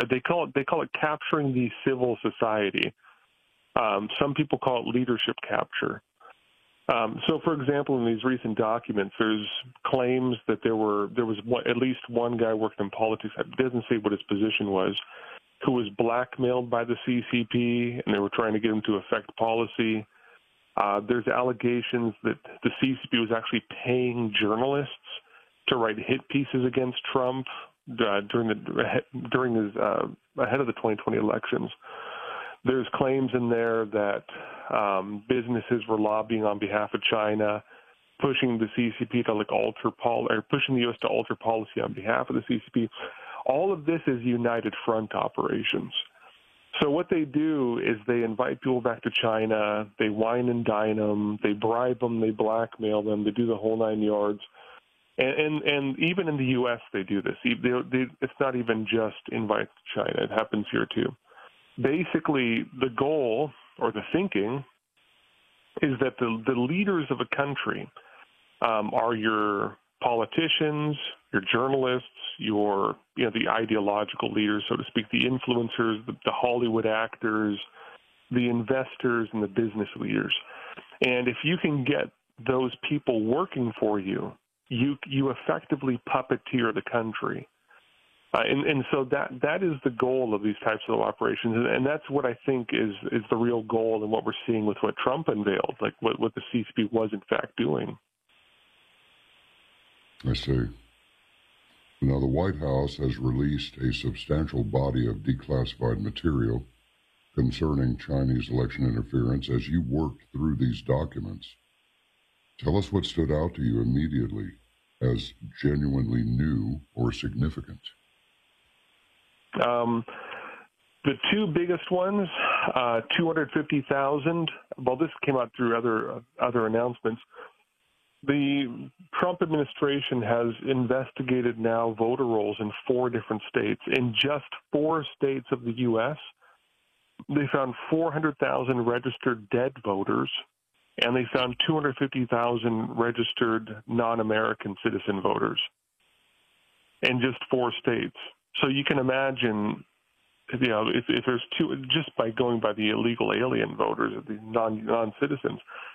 they call it capturing the civil society. Some people call it leadership capture. So, for example, in these recent documents, there's claims that there was at least one guy working in politics. It doesn't say what his position was, who was blackmailed by the CCP, and they were trying to get him to affect policy. There's allegations that the CCP was actually paying journalists to write hit pieces against Trump during his ahead of the 2020 elections. There's claims in there that businesses were lobbying on behalf of China, pushing the CCP to pushing the U.S. to alter policy on behalf of the CCP. All of this is united front operations. So what they do is they invite people back to China, they wine and dine them, they bribe them, they blackmail them, they do the whole nine yards. And even in the U.S. they do this. It's not even just invites to China. It happens here too. Basically, the goal or the thinking is that the leaders of a country are your politicians, your journalists, the ideological leaders, so to speak, the influencers, the Hollywood actors, the investors, and the business leaders. And if you can get those people working for you, you effectively puppeteer the country. And so that is the goal of these types of operations, and that's what I think is the real goal and what we're seeing with what Trump unveiled, like what the CCP was in fact doing. I see. Now, the White House has released a substantial body of declassified material concerning Chinese election interference. As you worked through these documents, tell us what stood out to you immediately as genuinely new or significant. The two biggest ones, 250,000. Well, this came out through other announcements. The Trump administration has investigated now voter rolls in 4 different states. In just 4 states of the U.S., they found 400,000 registered dead voters, and they found 250,000 registered non-American citizen voters in just 4 states. So you can imagine, if there's just by going by the illegal alien voters, the non-citizens,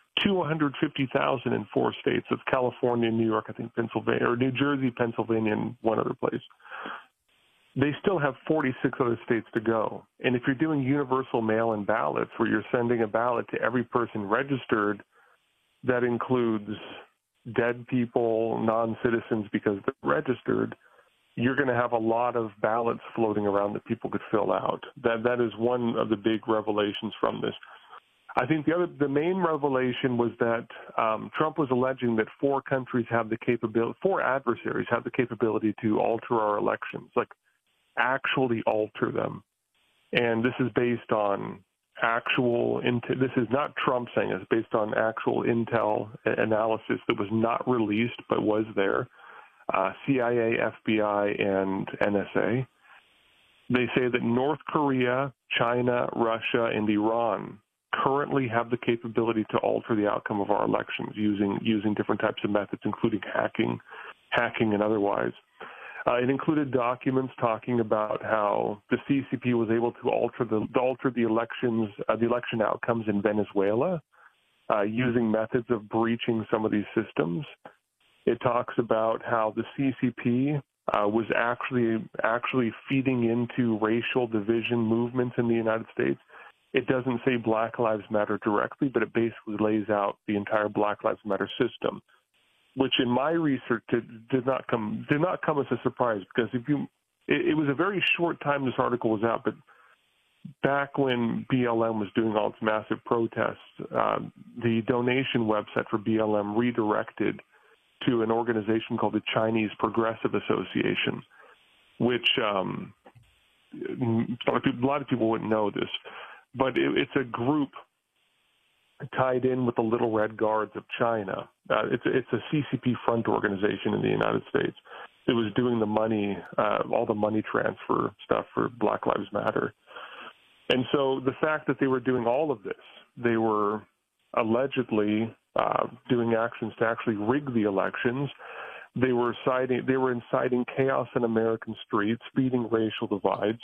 250,000 in 4 states. That's California, New York, I think Pennsylvania, or New Jersey, Pennsylvania, and one other place. They still have 46 other states to go. And if you're doing universal mail-in ballots, where you're sending a ballot to every person registered, that includes dead people, non-citizens because they're registered, you're going to have a lot of ballots floating around that people could fill out. That is one of the big revelations from this. I think the main revelation was that Trump was alleging that 4 countries have the capability, 4 adversaries have the capability to alter our elections, like actually alter them. And this is based on this is not Trump saying it, it's based on actual intel analysis that was not released but was there. CIA, FBI, and NSA. They say that North Korea, China, Russia, and Iran currently have the capability to alter the outcome of our elections using different types of methods, including hacking and otherwise. It included documents talking about how the CCP was able to alter the election outcomes in Venezuela using methods of breaching some of these systems. It talks about how the CCP was actually feeding into racial division movements in the United States. It doesn't say Black Lives Matter directly, but it basically lays out the entire Black Lives Matter system, which in my research did not come as a surprise, because it was a very short time this article was out, but back when BLM was doing all its massive protests, the donation website for BLM redirected to an organization called the Chinese Progressive Association, which a lot of people wouldn't know this, but it's a group tied in with the Little Red Guards of China. It's a CCP front organization in the United States. It was doing the money, all the money transfer stuff for Black Lives Matter. And so the fact that they were doing all of this, they were allegedly doing actions to actually rig the elections. They were inciting chaos in American streets, feeding racial divides.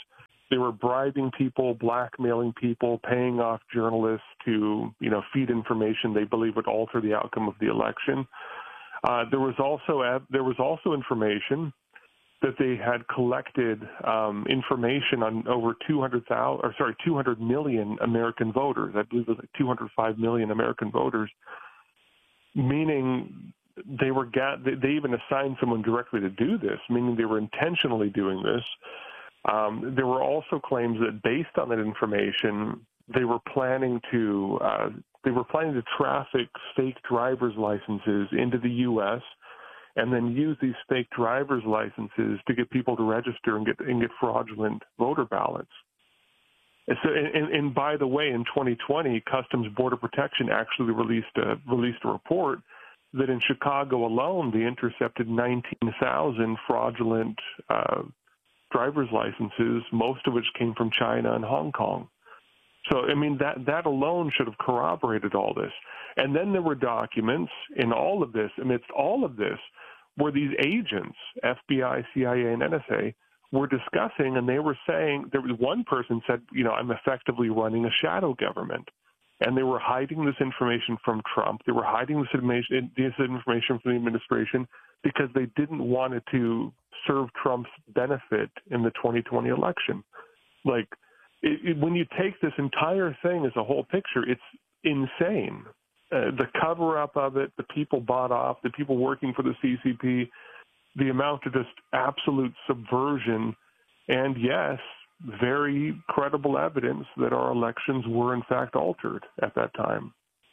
They were bribing people, blackmailing people, paying off journalists to, feed information they believe would alter the outcome of the election. There was also information that they had collected information on over 200 million American voters. I believe it was like 205 million American voters, meaning they even assigned someone directly to do this, meaning they were intentionally doing this. There were also claims that based on that information, they were planning to traffic fake driver's licenses into the U.S. and then use these fake driver's licenses to get people to register and get fraudulent voter ballots. And by the way, in 2020, Customs Border Protection actually released a report that in Chicago alone, they intercepted 19,000 fraudulent driver's licenses, most of which came from China and Hong Kong. So, that alone should have corroborated all this. And then there were documents in all of this, amidst all of this, where these agents, FBI, CIA, and NSA, were discussing, and they were saying, there was one person said, I'm effectively running a shadow government. And they were hiding this information from Trump. They were hiding this information from the administration because they didn't want it to serve Trump's benefit in the 2020 election. When you take this entire thing as a whole picture, it's insane. The cover-up of it, the people bought off, the people working for the CCP, the amount of just absolute subversion, and yes, very credible evidence that our elections were in fact altered at that time.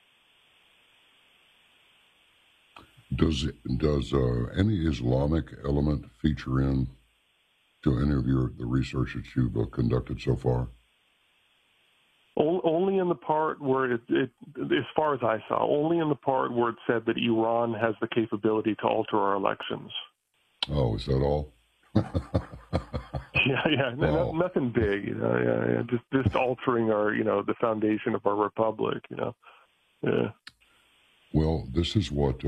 Does any Islamic element feature in to any of the research that you've conducted so far? Only in the part where it, as far as I saw, only in the part where it said that Iran has the capability to alter our elections. Oh, is that all? Yeah. Wow. Nothing big, Yeah. Just altering our, the foundation of our republic, Yeah. Well, this is what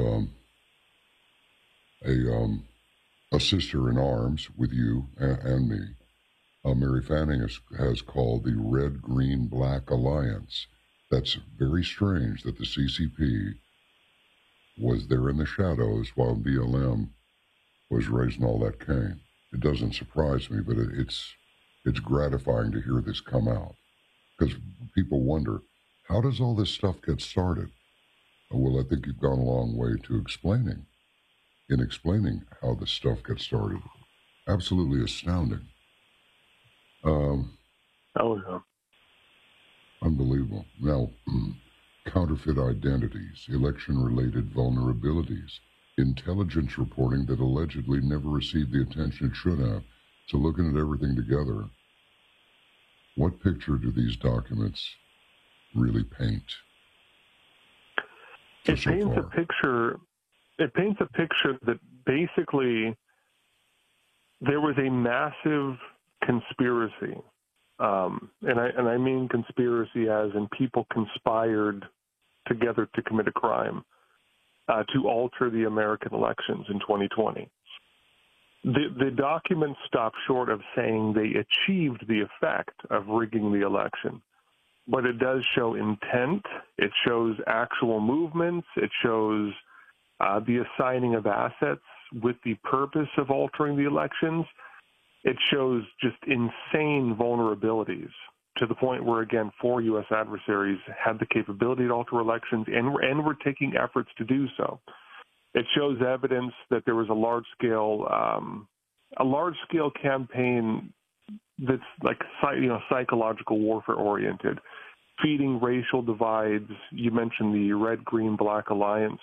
a sister in arms with you and me, Mary Fanning, has called the Red, Green, Black Alliance. That's very strange that the CCP was there in the shadows while BLM was raising all that cane. It doesn't surprise me, but it's gratifying to hear this come out, because people wonder, how does all this stuff get started? Well, I think you've gone a long way to explaining how this stuff gets started. Absolutely astounding. Yeah. Unbelievable. Now, counterfeit identities, election-related vulnerabilities, intelligence reporting that allegedly never received the attention it should have. So looking at everything together, what picture do these documents really paint? It paints a picture that basically there was a massive conspiracy. And I mean conspiracy as in people conspired together to commit a crime to alter the American elections in 2020. The documents stop short of saying they achieved the effect of rigging the election, but it does show intent. It shows actual movements. It shows the assigning of assets with the purpose of altering the elections. It shows just insane vulnerabilities to the point where, again, 4 U.S. adversaries had the capability to alter elections and were taking efforts to do so. It shows evidence that there was a large-scale campaign that's like psychological warfare oriented, feeding racial divides. You mentioned the Red, Green, Black Alliance.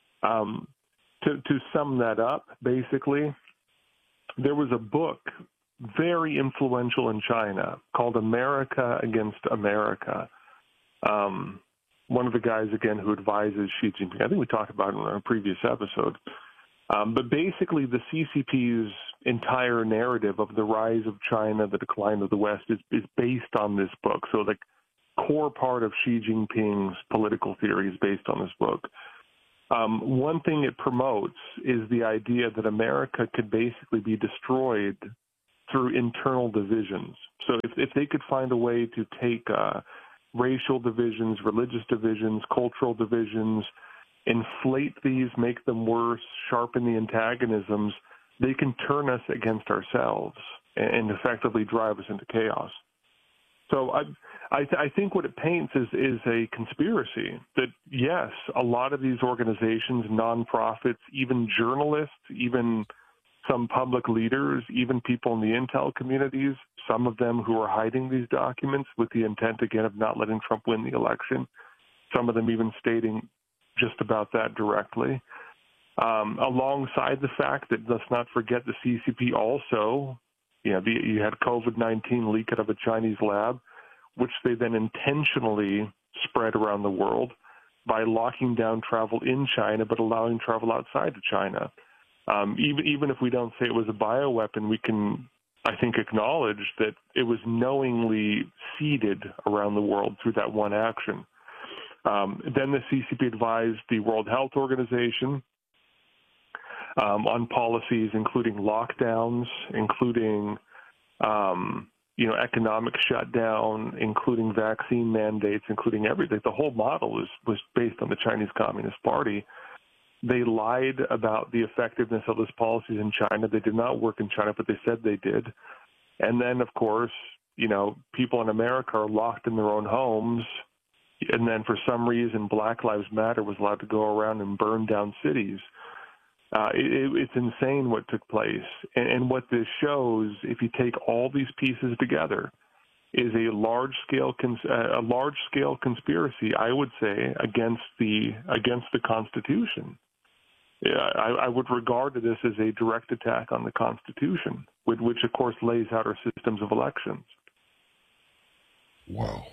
To sum that up, basically, there was a book very influential in China called America Against America. One of the guys, again, who advises Xi Jinping, I think we talked about it in a previous episode. But basically, the CCP's entire narrative of the rise of China, the decline of the West, is based on this book. So the core part of Xi Jinping's political theory is based on this book. One thing it promotes is the idea that America could basically be destroyed through internal divisions. So if they could find a way to take racial divisions, religious divisions, cultural divisions, inflate these, make them worse, sharpen the antagonisms, they can turn us against ourselves and effectively drive us into chaos. So I think what it paints is a conspiracy that, yes, a lot of these organizations, nonprofits, even journalists, even some public leaders, even people in the intel communities, some of them who are hiding these documents with the intent, again, of not letting Trump win the election, some of them even stating just about that directly. Alongside the fact that, let's not forget, the CCP also, you had COVID-19 leak out of a Chinese lab, which they then intentionally spread around the world by locking down travel in China, but allowing travel outside of China. Even if we don't say it was a bioweapon, we can, I think, acknowledge that it was knowingly seeded around the world through that one action. Then the CCP advised the World Health Organization on policies including lockdowns, including economic shutdown, including vaccine mandates, including everything. The whole model was based on the Chinese Communist Party. They lied about the effectiveness of those policies in China. They did not work in China, but they said they did. And then, of course, people in America are locked in their own homes. And then for some reason, Black Lives Matter was allowed to go around and burn down cities. It's insane what took place. And what this shows, if you take all these pieces together, is a large-scale conspiracy, I would say, against the Constitution. I would regard this as a direct attack on the Constitution, which, of course, lays out our systems of elections. Wow.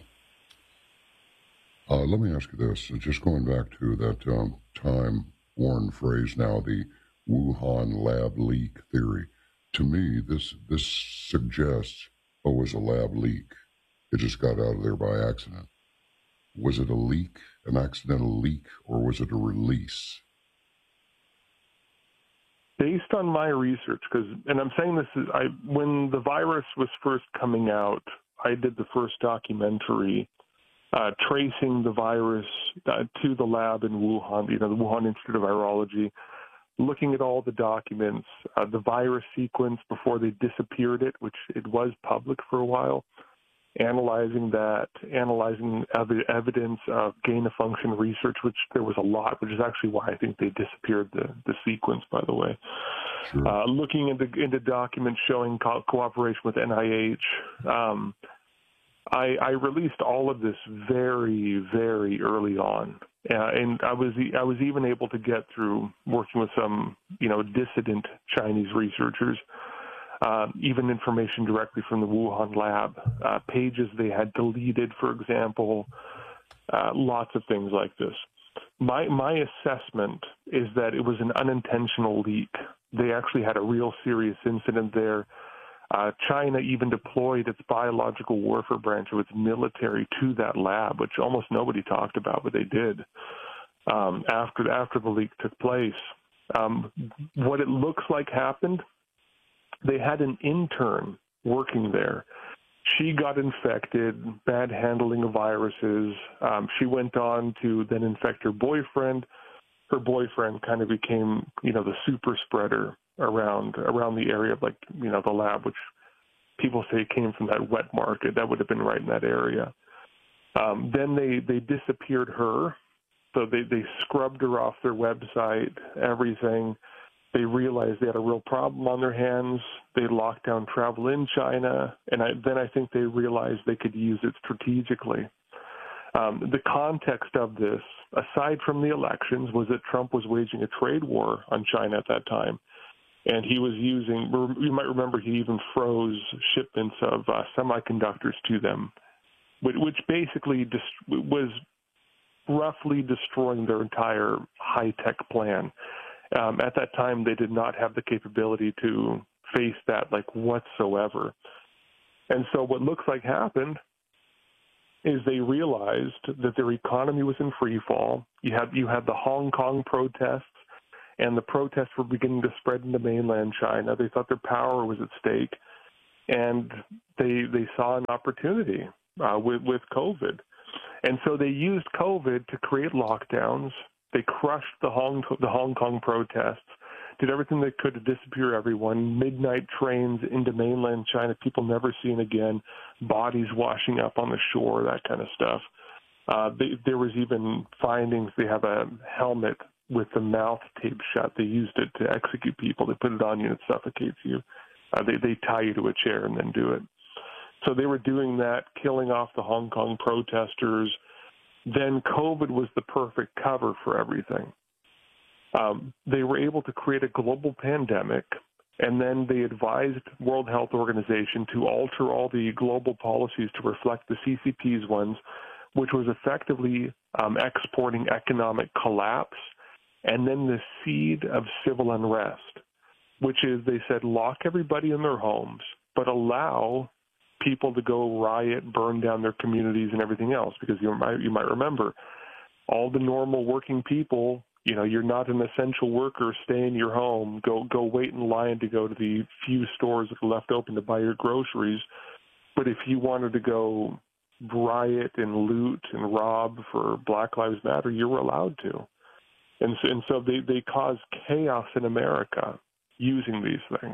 Let me ask you this. Just going back to that time-worn phrase now, the Wuhan lab leak theory. To me, this suggests, it was a lab leak. It just got out of there by accident. Was it a leak, an accidental leak, or was it a release? Based on my research, and I'm saying this when the virus was first coming out, I did the first documentary tracing the virus to the lab in Wuhan, the Wuhan Institute of Virology, looking at all the documents, the virus sequence before they disappeared it, which it was public for a while, analyzing evidence of gain-of-function research, which there was a lot, which is actually why I think they disappeared the sequence, by the way. Sure. Looking into documents showing cooperation with NIH. I released all of this very, very early on, and I was even able to get through working with some, dissident Chinese researchers, even information directly from the Wuhan lab, pages they had deleted, for example, lots of things like this. My assessment is that it was an unintentional leak. They actually had a real serious incident there. China even deployed its biological warfare branch of its military to that lab, which almost nobody talked about, but they did after the leak took place. What it looks like happened, they had an intern working there. She got infected, bad handling of viruses. She went on to then infect her boyfriend. Her boyfriend kind of became, the super spreader around the area of, the lab, which people say came from that wet market. That would have been right in that area. Then they disappeared her. So they scrubbed her off their website, everything. They realized they had a real problem on their hands. They locked down travel in China. And then I think they realized they could use it strategically. The context of this, aside from the elections, was that Trump was waging a trade war on China at that time. And he was you might remember he even froze shipments of semiconductors to them, which basically was roughly destroying their entire high-tech plan. At that time, they did not have the capability to face that whatsoever. And so what looks like happened is they realized that their economy was in free fall. You had the Hong Kong protests, and the protests were beginning to spread into mainland China. They thought their power was at stake. and they saw an opportunity with COVID. And so they used COVID to create lockdowns. They crushed the Hong Kong protests, did everything they could to disappear everyone, midnight trains into mainland China, people never seen again, bodies washing up on the shore, that kind of stuff. There was even findings. They have a helmet with the mouth taped shut. They used it to execute people. They put it on you and it suffocates you. They tie you to a chair and then do it. So they were doing that, killing off the Hong Kong protesters. Then COVID was the perfect cover for everything. They were able to create a global pandemic, and then they advised World Health Organization to alter all the global policies to reflect the CCP's ones, which was effectively exporting economic collapse, and then the seed of civil unrest, which is they said lock everybody in their homes, but allow people to go riot, burn down their communities and everything else, because you might remember all the normal working people, you're not an essential worker, stay in your home, go wait in line to go to the few stores that are left open to buy your groceries. But if you wanted to go riot and loot and rob for Black Lives Matter, you were allowed to. And so they caused chaos in America using these things.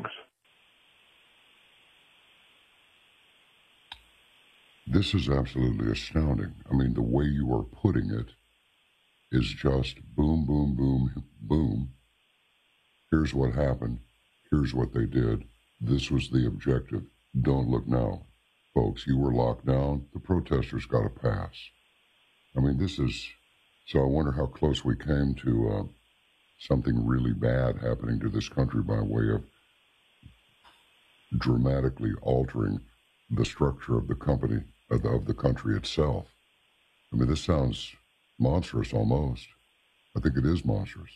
This is absolutely astounding. I mean, the way you are putting it is just boom, boom, boom, boom. Here's what happened. Here's what they did. This was the objective. Don't look now. Folks, you were locked down. The protesters got a pass. I mean, so I wonder how close we came to something really bad happening to this country by way of dramatically altering the structure of the company, of the country itself. I mean, this sounds monstrous almost. I think it is monstrous.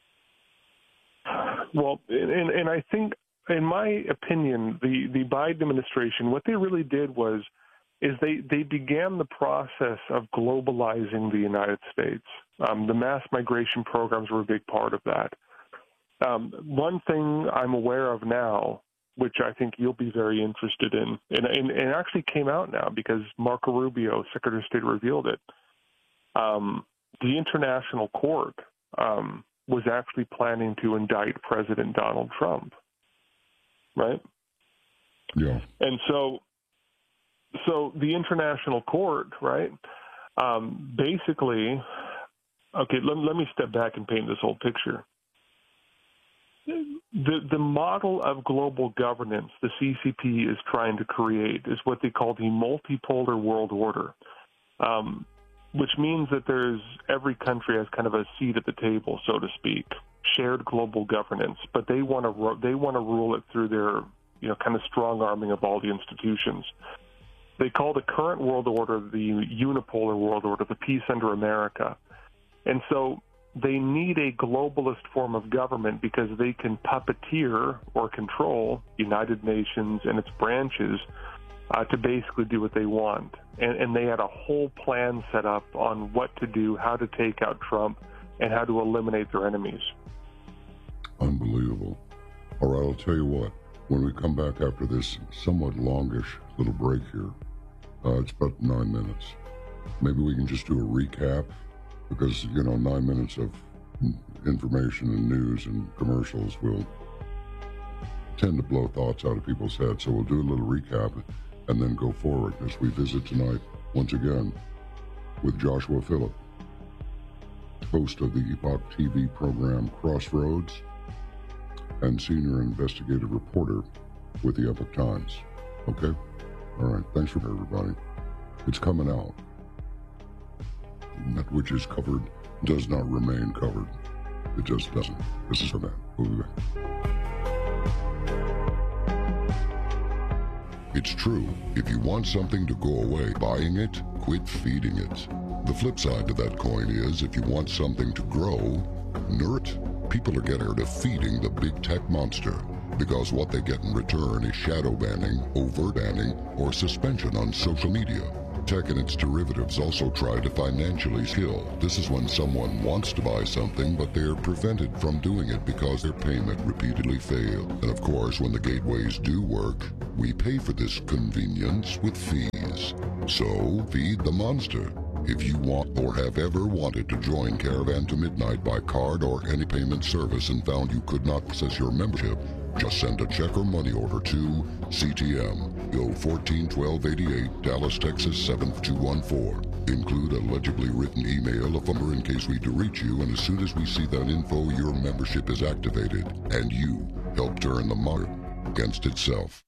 Well, and I think, in my opinion, the Biden administration, what they really did is they began the process of globalizing the United States. The mass migration programs were a big part of that. One thing I'm aware of now, which I think you'll be very interested in, and it actually came out now because Marco Rubio, Secretary of State, revealed it. The International Court was actually planning to indict President Donald Trump, right? Yeah. And so the International Court, right, basically, okay, let me step back and paint this whole picture. The model of global governance the CCP is trying to create is what they call the multipolar world order, which means that every country has kind of a seat at the table, so to speak, shared global governance, but they want to rule it through their kind of strong arming of all the institutions. They call the current world order the unipolar world order, the peace under America. And so they need a globalist form of government because they can puppeteer or control United Nations and its branches to basically do what they want. And they had a whole plan set up on what to do, how to take out Trump, and how to eliminate their enemies. Unbelievable. All right, I'll tell you what. When we come back after this somewhat longish little break here, it's about 9 minutes. Maybe we can just do a recap because, 9 minutes of information and news and commercials will tend to blow thoughts out of people's heads. So we'll do a little recap and then go forward as we visit tonight, once again, with Joshua Phillip, host of the Epoch TV program Crossroads and senior investigative reporter with the Epoch Times. Okay? All right. Thanks for everybody. It's coming out. That which is covered does not remain covered. It just doesn't. This is for that. We'll be back. It's true. If you want something to go away, buying it, quit feeding it. The flip side to that coin is if you want something to grow, nurture it. People are getting tired of feeding the big tech monster because what they get in return is shadow banning, overt banning, or suspension on social media. Tech and its derivatives also try to financially kill. This is when someone wants to buy something, but they're prevented from doing it because their payment repeatedly failed. And of course, when the gateways do work, we pay for this convenience with fees. So, feed the monster. If you want or have ever wanted to join Caravan to Midnight by card or any payment service and found you could not access your membership, just send a check or money order to CTM, Go 141288, Dallas, Texas 72214. Include a legibly written email of number in case we reach you, and as soon as we see that info, your membership is activated, and you help turn the market against itself.